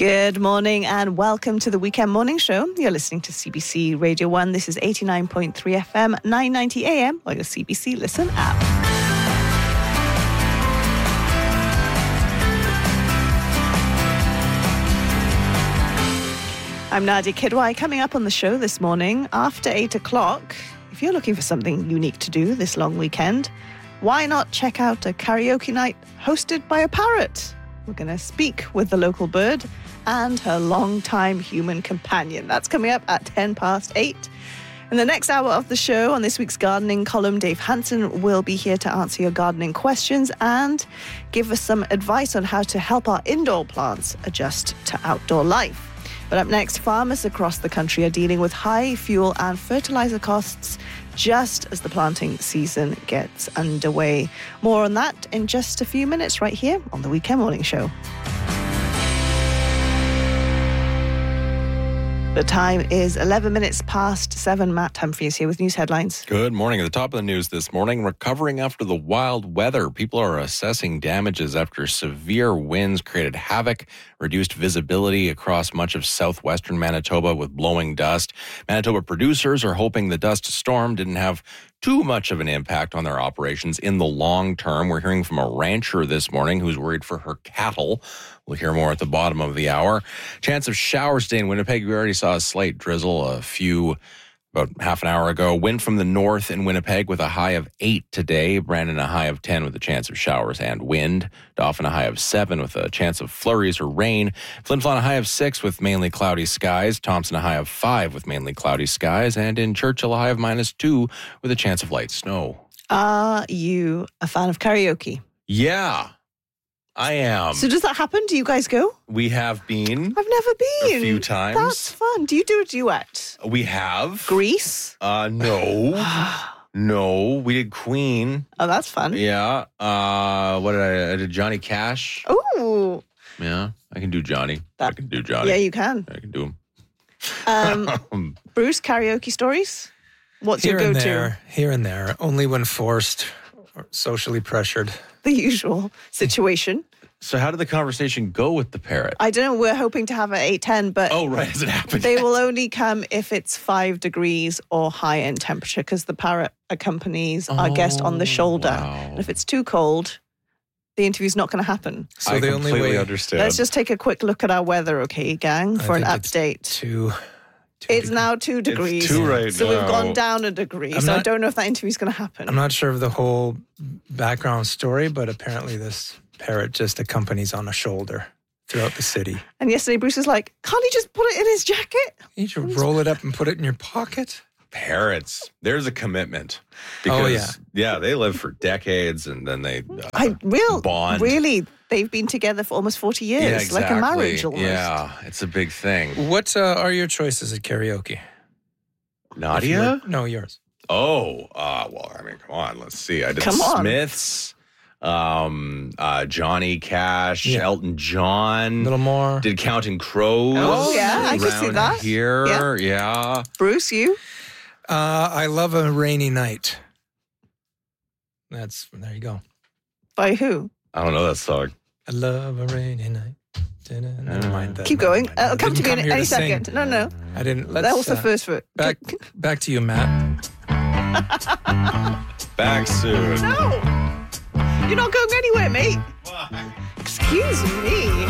Good morning and welcome to the Weekend Morning Show. You're listening to CBC Radio 1. This is 89.3 FM, 990 AM, or your CBC Listen app. I'm Nadia Kidwai. Coming up on the show this morning, after 8 o'clock, if you're looking for something unique to do this long weekend, why not check out a karaoke night hosted by a parrot? We're going to speak with the local bird and her longtime human companion. That's coming up at 8:10. In the next hour of the show, on this week's gardening column, Dave Hansen will be here to answer your gardening questions and give us some advice on how to help our indoor plants adjust to outdoor life. But up next, farmers across the country are dealing with high fuel and fertilizer costs just as the planting season gets underway. More on that in just a few minutes right here on the Weekend Morning Show. The time is 11 minutes past 7. Matt Humphreys here with news headlines. Good morning. At the top of the news this morning, recovering after the wild weather. People are assessing damages after severe winds created havoc, reduced visibility across much of southwestern Manitoba with blowing dust. Manitoba producers are hoping the dust storm didn't have too much of an impact on their operations in the long term. We're hearing from a rancher this morning who's worried for her cattle. We'll hear more at the bottom of the hour. Chance of showers today in Winnipeg. We already saw a slight drizzle about half an hour ago. Wind from the north in Winnipeg with a high of 8 today. Brandon a high of 10 with a chance of showers and wind. Dauphin a high of 7 with a chance of flurries or rain. Flin Flon a high of 6 with mainly cloudy skies. Thompson a high of 5 with mainly cloudy skies. And in Churchill a high of -2 with a chance of light snow. Are you a fan of karaoke? Yeah, I am. So does that happen? Do you guys go? We have been. I've never been. A few times. That's fun. Do you do a duet? We have. Grease? No. No, we did Queen. Oh, that's fun. Yeah. I did Johnny Cash. Oh. Yeah, I can do Johnny. I can do Johnny. Yeah, you can. I can do him. Bruce, karaoke stories? What's your go-to? Here and there. Only when forced or socially pressured. The usual situation. So how did the conversation go with the parrot? I don't know. We're hoping to have at 8:10, but oh, right, has it happened? They will only come if it's 5 degrees or higher in temperature because the parrot accompanies our guest on the shoulder. Wow. And if it's too cold, the interview's not going to happen. So I the completely only way, understand. Let's just take a quick look at our weather, okay, gang, for an update. It's now 2 degrees. It's 2 right so now. We've gone down a degree. I don't know if that interview's going to happen. I'm not sure of the whole background story, but apparently this parrot just accompanies on a shoulder throughout the city. And yesterday Bruce was like, can't he just put it in his jacket? You should roll it up and put it in your pocket. Parrots, there's a commitment. Because, yeah, they live for decades and then they bond. Really, they've been together for almost 40 years, yeah, exactly. Like a marriage almost. Yeah, it's a big thing. What are your choices at karaoke? Nadia? No, yours. Oh, well, I mean, come on, let's see. I did the Smiths, Johnny Cash, Elton John. A little more. Did Counting Crows. Oh, yeah, I can see that. Here, yeah. Bruce, you? I love a rainy night. There you go. By who? I don't know that song. I love a rainy night. Never mind that. Keep going. It'll come to me in any second. Sing. No. I didn't. That was the first foot. Back to you, Matt. Back soon. No. You're not going anywhere, mate. Why? Excuse me.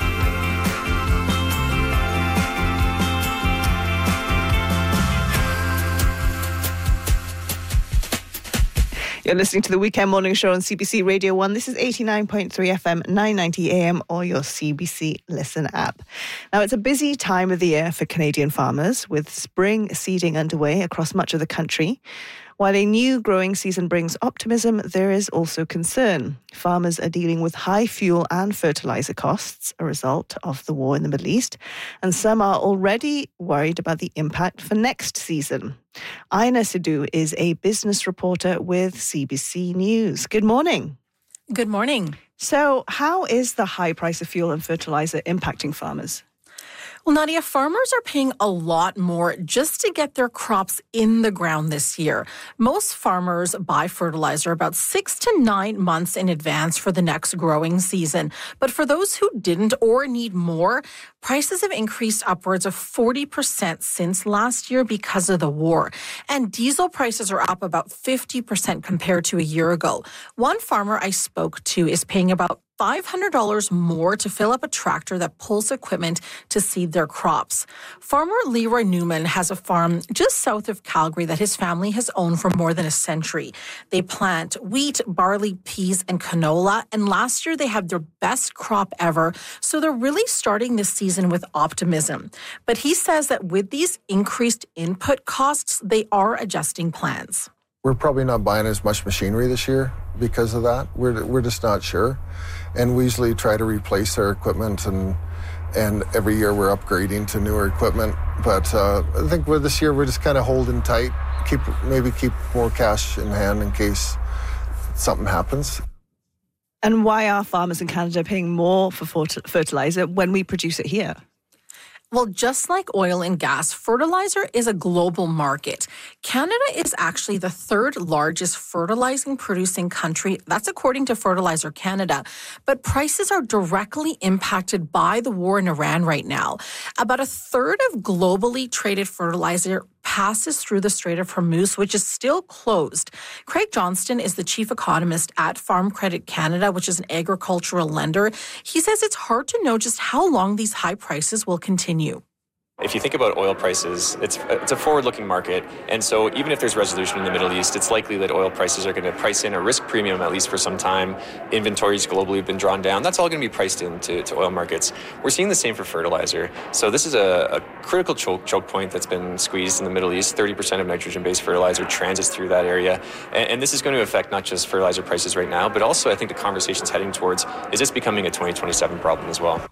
You're listening to the Weekend Morning Show on CBC Radio 1. This is 89.3 FM, 990 AM, or your CBC Listen app. Now, it's a busy time of the year for Canadian farmers, with spring seeding underway across much of the country. While a new growing season brings optimism, there is also concern. Farmers are dealing with high fuel and fertilizer costs, a result of the war in the Middle East, and some are already worried about the impact for next season. Aina Sidhu is a business reporter with CBC News. Good morning. Good morning. So, how is the high price of fuel and fertilizer impacting farmers? Well, Nadia, farmers are paying a lot more just to get their crops in the ground this year. Most farmers buy fertilizer about 6 to 9 months in advance for the next growing season. But for those who didn't or need more, prices have increased upwards of 40% since last year because of the war. And diesel prices are up about 50% compared to a year ago. One farmer I spoke to is paying about $500 more to fill up a tractor that pulls equipment to seed their crops. Farmer Leroy Newman has a farm just south of Calgary that his family has owned for more than a century. They plant wheat, barley, peas, and canola, and last year they had their best crop ever, so they're really starting this season with optimism. But he says that with these increased input costs, they are adjusting plans. We're probably not buying as much machinery this year because of that. We're just not sure. And we usually try to replace our equipment, and every year we're upgrading to newer equipment. But I think this year we're just kind of holding tight, keep more cash in hand in case something happens. And why are farmers in Canada paying more for fertilizer when we produce it here? Well, just like oil and gas, fertilizer is a global market. Canada is actually the third largest fertilizing producing country. That's according to Fertilizer Canada. But prices are directly impacted by the war in Iran right now. About a third of globally traded fertilizer passes through the Strait of Hormuz, which is still closed. Craig Johnston is the chief economist at Farm Credit Canada, which is an agricultural lender. He says it's hard to know just how long these high prices will continue. If you think about oil prices, it's a forward-looking market, and so even if there's resolution in the Middle East, it's likely that oil prices are going to price in a risk premium at least for some time. Inventories globally have been drawn down. That's all going to be priced into oil markets. We're seeing the same for fertilizer. So this is a critical choke point that's been squeezed in the Middle East. 30% of nitrogen-based fertilizer transits through that area, and this is going to affect not just fertilizer prices right now, but also I think the conversation's heading towards, is this becoming a 2027 problem as well?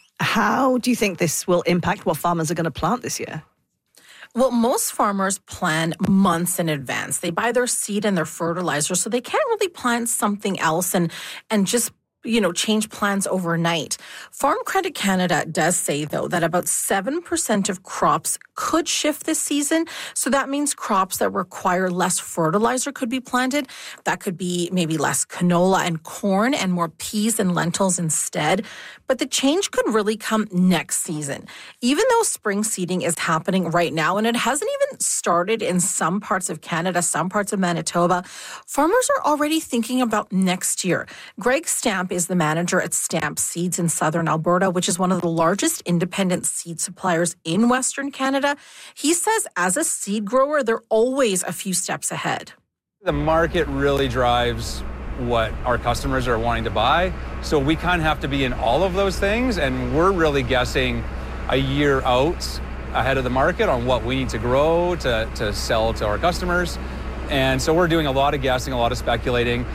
How do you think this will impact what farmers are going to plant this year? Well, most farmers plan months in advance. They buy their seed and their fertilizer, so they can't really plant something else and just change plans overnight. Farm Credit Canada does say, though, that about 7% of crops could shift this season. So that means crops that require less fertilizer could be planted. That could be maybe less canola and corn and more peas and lentils instead. But the change could really come next season. Even though spring seeding is happening right now, and it hasn't even started in some parts of Canada, some parts of Manitoba, farmers are already thinking about next year. Greg Stamp is the manager at Stamp Seeds in southern Alberta, which is one of the largest independent seed suppliers in Western Canada. He says as a seed grower, they're always a few steps ahead. The market really drives what our customers are wanting to buy. So we kind of have to be in all of those things, and we're really guessing a year out ahead of the market on what we need to grow to sell to our customers. And so we're doing a lot of guessing, a lot of speculating.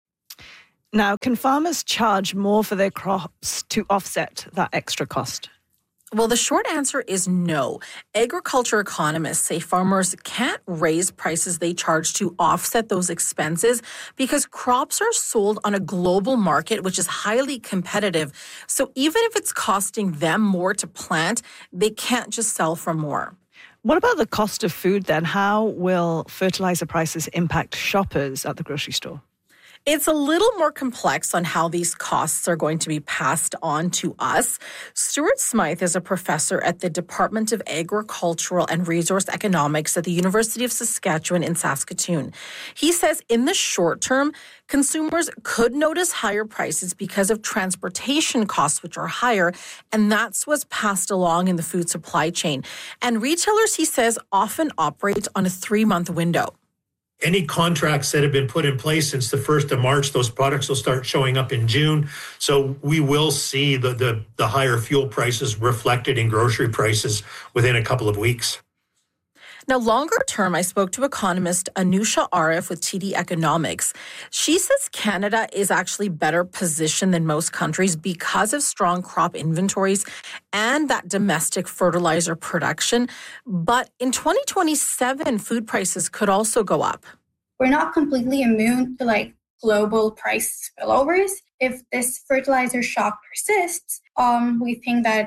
Now, can farmers charge more for their crops to offset that extra cost? Well, the short answer is no. Agriculture economists say farmers can't raise prices they charge to offset those expenses because crops are sold on a global market, which is highly competitive. So even if it's costing them more to plant, they can't just sell for more. What about the cost of food then? How will fertilizer prices impact shoppers at the grocery store? It's a little more complex on how these costs are going to be passed on to us. Stuart Smythe is a professor at the Department of Agricultural and Resource Economics at the University of Saskatchewan in Saskatoon. He says in the short term, consumers could notice higher prices because of transportation costs, which are higher, and that's what's passed along in the food supply chain. And retailers, he says, often operate on a 3-month window. Any contracts that have been put in place since the 1st of March, those products will start showing up in June. So we will see the higher fuel prices reflected in grocery prices within a couple of weeks. Now, longer term, I spoke to economist Anusha Arif with TD Economics. She says Canada is actually better positioned than most countries because of strong crop inventories and that domestic fertilizer production. But in 2027, food prices could also go up. We're not completely immune to global price spillovers. If this fertilizer shock persists, we think that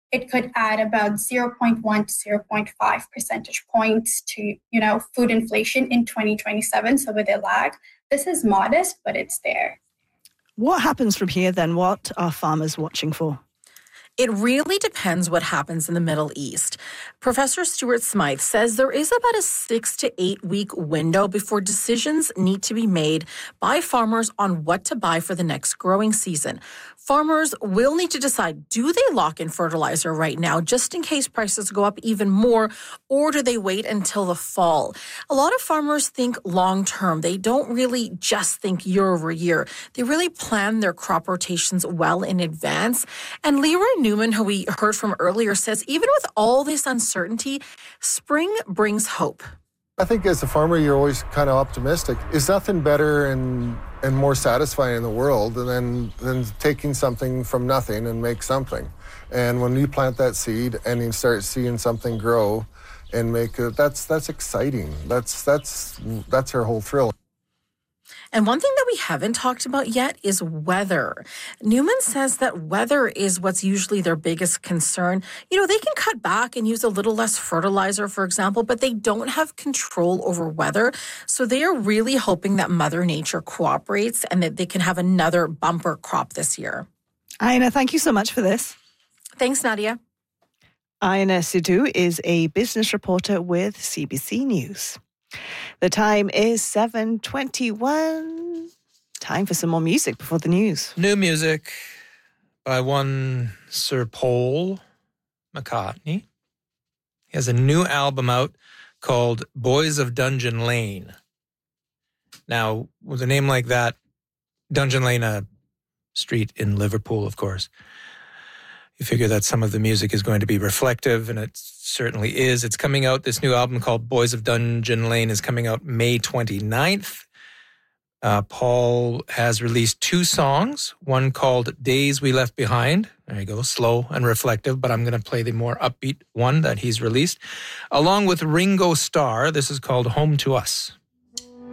it could add about 0.1 to 0.5 percentage points to, food inflation in 2027. So with a lag, this is modest, but it's there. What happens from here then? What are farmers watching for? It really depends what happens in the Middle East. Professor Stuart Smythe says there is about a 6 to 8 week window before decisions need to be made by farmers on what to buy for the next growing season. Farmers will need to decide, do they lock in fertilizer right now just in case prices go up even more, or do they wait until the fall? A lot of farmers think long term. They don't really just think year over year. They really plan their crop rotations well in advance. And Leroy Newman, who we heard from earlier, says even with all this uncertainty, spring brings hope. I think as a farmer, you're always kind of optimistic. There's nothing better and more satisfying in the world than taking something from nothing and make something. And when you plant that seed and you start seeing something grow and make it, that's exciting. That's our whole thrill. And one thing that we haven't talked about yet is weather. Newman says that weather is what's usually their biggest concern. They can cut back and use a little less fertilizer, for example, but they don't have control over weather. So they are really hoping that Mother Nature cooperates and that they can have another bumper crop this year. Aina, thank you so much for this. Thanks, Nadia. Aina Sidhu is a business reporter with CBC News. The time is 7:21. Time for some more music before the news. New music by one Sir Paul McCartney. He has a new album out called Boys of Dungeon Lane. Now, with a name like that, Dungeon Lane, a street in Liverpool, of course, you figure that some of the music is going to be reflective, and it certainly is. It's coming out, this new album called Boys of Dungeon Lane is coming out May 29th. Paul has released 2 songs, one called Days We Left Behind. There you go, slow and reflective, but I'm going to play the more upbeat one that he's released. Along with Ringo Starr, this is called Home to Us.